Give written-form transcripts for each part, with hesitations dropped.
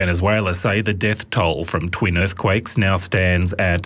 Venezuela say the death toll from twin earthquakes now stands at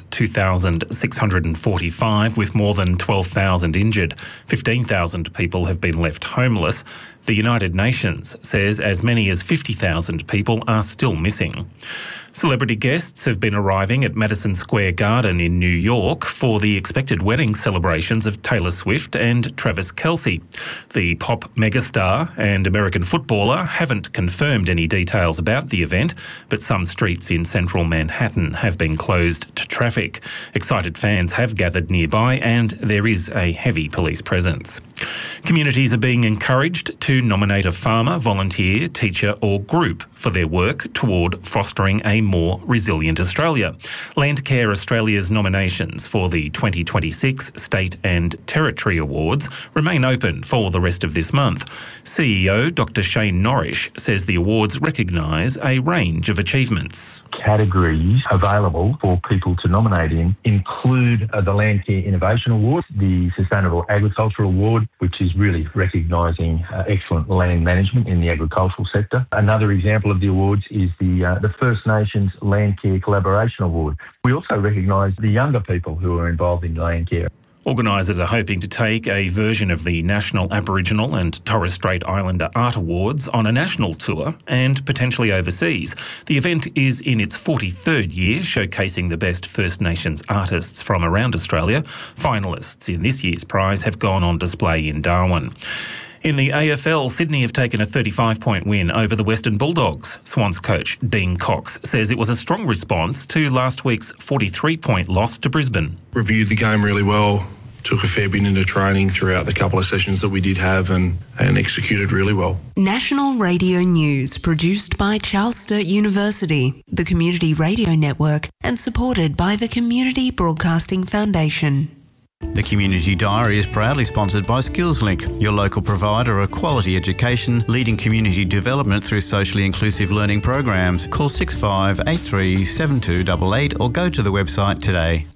2,645, with more than 12,000 injured. 15,000 people have been left homeless. The United Nations says as many as 50,000 people are still missing. Celebrity guests have been arriving at Madison Square Garden in New York for the expected wedding celebrations of Taylor Swift and Travis Kelce. The pop megastar and American footballer haven't confirmed any details about the event, but some streets in central Manhattan have been closed to traffic. Excited fans have gathered nearby and there is a heavy police presence. Communities are being encouraged to nominate a farmer, volunteer, teacher or group for their work toward fostering a more resilient Australia. Landcare Australia's nominations for the 2026 State and Territory Awards remain open for the rest of this month. CEO Dr Shane Norrish says the awards recognise a range of achievements. Categories available for people to nominate in include the Landcare Innovation Award, the Sustainable Agriculture Award, which is really recognising excellent land management in the agricultural sector. Another example of the awards is the First Nations Landcare Collaboration Award. We also recognise the younger people who are involved in landcare. Organisers are hoping to take a version of the National Aboriginal and Torres Strait Islander Art Awards on a national tour and potentially overseas. The event is in its 43rd year, showcasing the best First Nations artists from around Australia. Finalists in this year's prize have gone on display in Darwin. In the AFL, Sydney have taken a 35-point win over the Western Bulldogs. Swans coach Dean Cox says it was a strong response to last week's 43-point loss to Brisbane. Reviewed the game really well, took a fair bit into training throughout the couple of sessions that we did have and executed really well. National Radio News, produced by Charles Sturt University, the Community Radio Network, and supported by the Community Broadcasting Foundation. The Community Diary is proudly sponsored by SkillsLink, your local provider of quality education, leading community development through socially inclusive learning programs. Call 6583 7288 or go to the website today.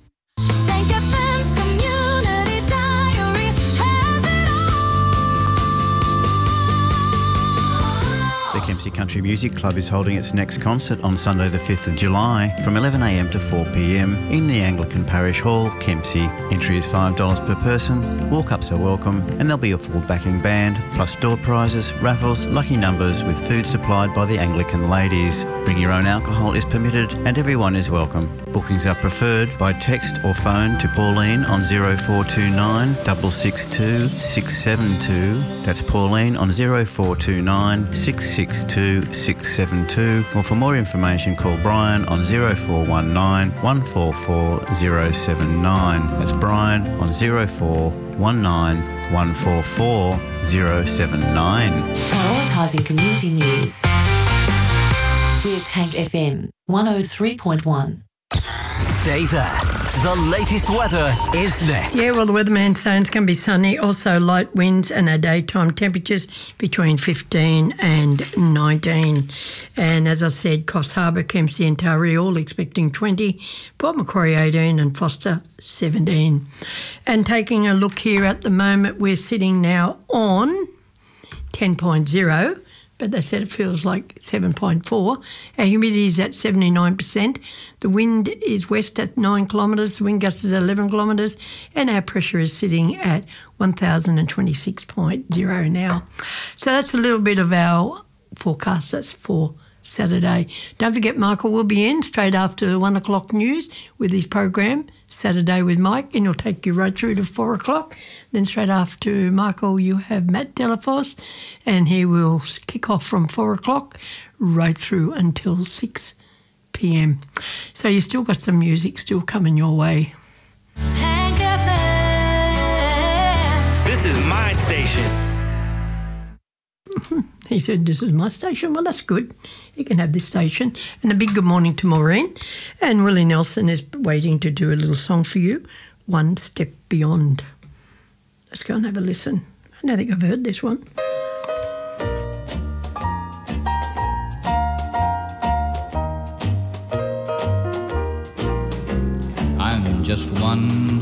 The Kempsey Country Music Club is holding its next concert on Sunday the 5th of July from 11am to 4pm in the Anglican Parish Hall, Kempsey. Entry is $5 per person, walk-ups are welcome, and there'll be a full backing band, plus door prizes, raffles, lucky numbers with food supplied by the Anglican ladies. Bring your own alcohol is permitted and everyone is welcome. Bookings are preferred by text or phone to Pauline on 0429 662 672. That's Pauline on 0429 662 672, or for more information call Brian on 0419 144 079. That's Brian on 0419 144 079. Prioritising community news. We're Tank FM 103.1. Stay there. The latest weather is next. Yeah, well, the weatherman saying it's going to be sunny, also light winds and our daytime temperatures between 15 and 19. And as I said, Coffs Harbour, Kempsey and Taree all expecting 20, Port Macquarie 18 and Foster 17. And taking a look here at the moment, we're sitting now on 10.0. But they said it feels like 7.4. Our humidity is at 79%. The wind is west at 9 kilometres. The wind gust is 11 kilometres. And our pressure is sitting at 1,026.0 now. So that's a little bit of our forecast. That's for Saturday. Don't forget, Michael will be in straight after 1 o'clock news with his program, Saturday with Mike, and he'll take you right through to 4 o'clock. Then straight after Michael, you have Matt Delaforce, and he will kick off from 4 o'clock right through until 6 p.m. So you still got some music still coming your way. Tank FM. This is my station. He said, this is my station. Well, that's good. You can have this station. And a big good morning to Maureen. And Willie Nelson is waiting to do a little song for you, One Step Beyond. Let's go and have a listen. I don't think I've heard this one. I'm just one